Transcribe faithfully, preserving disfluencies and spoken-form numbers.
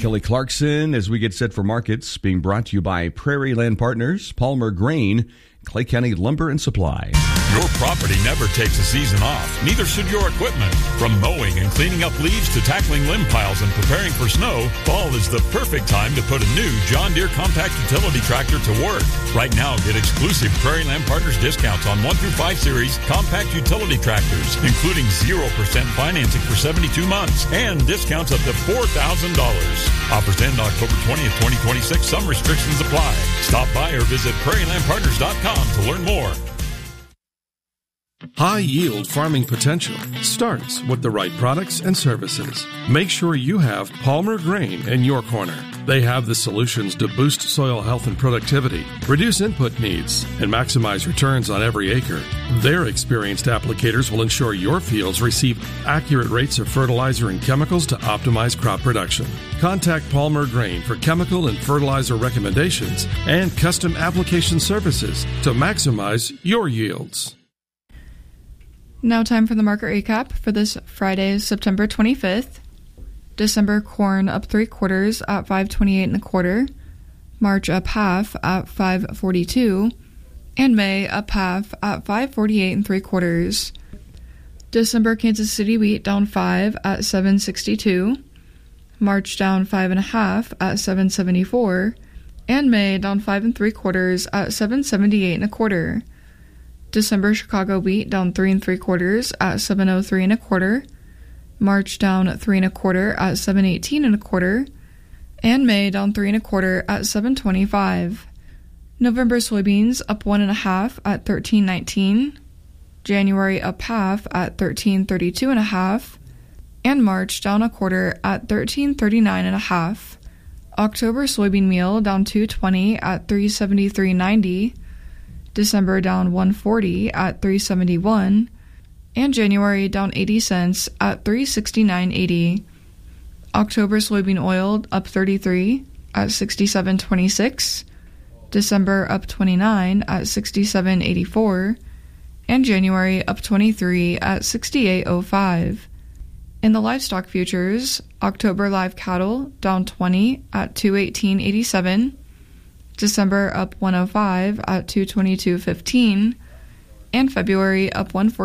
Kelly Clarkson as we get set for markets, being brought to you by Prairie Land Partners, Palmer Grain, Clay County Lumber and Supply. Your property never takes a season off. Neither should your equipment. From mowing and cleaning up leaves to tackling limb piles and preparing for snow, fall is the perfect time to put a new John Deere compact utility tractor to work. Right now, get exclusive Prairie Land Partners discounts on one through five series compact utility tractors, including zero percent financing for seventy-two months and discounts up to four thousand dollars. Offers end October twentieth, twenty twenty-six. Some restrictions apply. Stop by or visit prairie land partners dot com to learn more. High-yield farming potential starts with the right products and services. Make sure you have Palmer Grain in your corner. They have the solutions to boost soil health and productivity, reduce input needs, and maximize returns on every acre. Their experienced applicators will ensure your fields receive accurate rates of fertilizer and chemicals to optimize crop production. Contact Palmer Grain for chemical and fertilizer recommendations and custom application services to maximize your yields. Now time for the market recap for this Friday, September twenty-fifth. December corn up three quarters at five twenty-eight and a quarter. March up half at five forty-two. And May up half at five forty-eight and three quarters. December Kansas City wheat down five at seven sixty-two. March down five and a half at seven seventy-four. And May down five and three quarters at seven seventy-eight and a quarter. December Chicago wheat down three and three quarters at seven oh three and a quarter. March down three and a quarter at seven eighteen and a quarter. And May down three and a quarter at seven twenty-five. November soybeans up one and a half at thirteen nineteen. January up half at thirteen thirty-two and a half. And March down a quarter at thirteen thirty-nine and a half. October soybean meal down two twenty at three seventy-three ninety. December down one forty at three seventy-one, and January down eighty cents at three sixty-nine eighty. October soybean oil up thirty-three at sixty-seven twenty-six, December up twenty-nine at sixty-seven eighty-four, and January up twenty-three at sixty-eight oh five. In the livestock futures, October live cattle down twenty at two eighteen eighty-seven. December up one oh five at two twenty-two fifteen, and February up one forty